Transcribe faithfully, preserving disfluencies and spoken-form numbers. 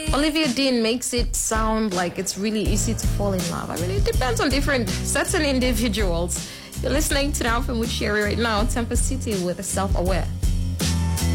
Olivia Dean makes it sound like it's really easy to fall in love. I mean, it depends on different certain individuals. You're listening to the Alpha Mood Sherry right now, Temper City with Self-Aware.